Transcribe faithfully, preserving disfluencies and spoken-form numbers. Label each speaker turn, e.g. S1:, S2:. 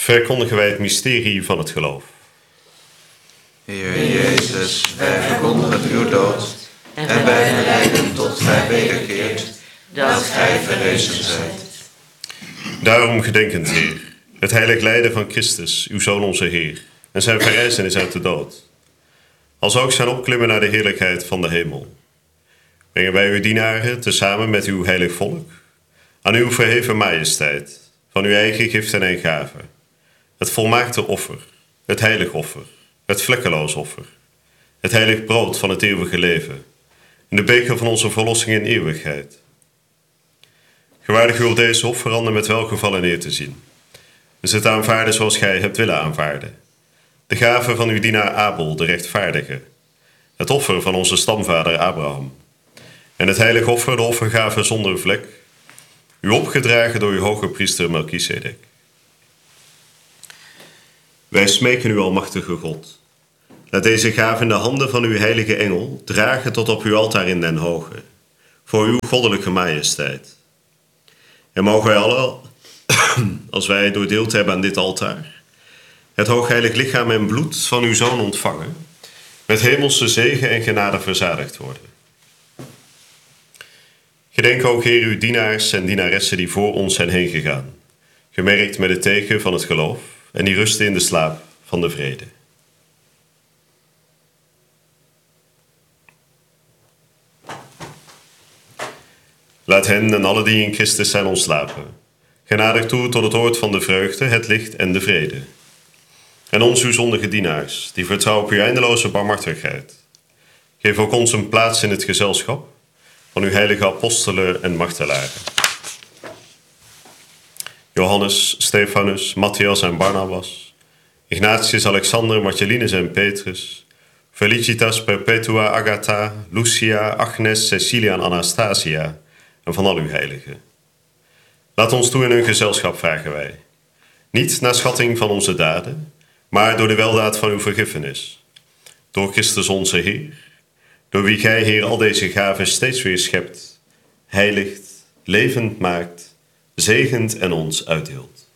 S1: verkondigen wij het mysterie van het geloof.
S2: Heer Jezus, wij verkondigen uw dood en wij belijden tot gij wederkeert, dat gij verrezen zijt.
S1: Daarom gedenkend, Heer, het heilig lijden van Christus, uw Zoon onze Heer, en zijn verrijzenis uit de dood, als ook zijn opklimmen naar de heerlijkheid van de hemel, brengen wij uw dienaren, tezamen met uw heilig volk, aan uw verheven majesteit, van uw eigen giften en gaven, het volmaakte offer, het heilig offer, het vlekkeloos offer, het heilig brood van het eeuwige leven, en de beker van onze verlossing in eeuwigheid. Gewaardig u op deze offeranden met welgevallen neer te zien, en ze te aanvaarden zoals gij hebt willen aanvaarden. De gave van uw dienaar Abel, de rechtvaardige, het offer van onze stamvader Abraham, en het heilig offer, de offergave zonder vlek, u opgedragen door uw hoge priester Melchisedek. Wij smeken u, almachtige God, laat deze gave in de handen van uw heilige engel dragen tot op uw altaar in den hoge, voor uw goddelijke majesteit. En mogen wij alle, als wij doordeeld hebben aan dit altaar, het hoogheilig lichaam en bloed van uw Zoon ontvangen, met hemelse zegen en genade verzadigd worden. Gedenk ook, Heer, uw dienaars en dienaressen die voor ons zijn heen gegaan, gemerkt met het teken van het geloof en die rusten in de slaap van de vrede. Laat hen en alle die in Christus zijn ontslapen, genadig toe tot het oord van de vreugde, het licht en de vrede. En ons uw zondige dienaars, die vertrouwen op uw eindeloze barmhartigheid, geef ook ons een plaats in het gezelschap van uw heilige apostelen en martelaren. Johannes, Stefanus, Matthias en Barnabas, Ignatius, Alexander, Marcellinus en Petrus, Felicitas, Perpetua, Agatha, Lucia, Agnes, Cecilia en Anastasia, en van al uw heiligen. Laat ons toe in hun gezelschap, vragen wij. Niet naar schatting van onze daden, maar door de weldaad van uw vergiffenis. Door Christus onze Heer, door wie gij, Heer, al deze gaven steeds weer schept, heiligt, levend maakt, zegent en ons uitdeelt.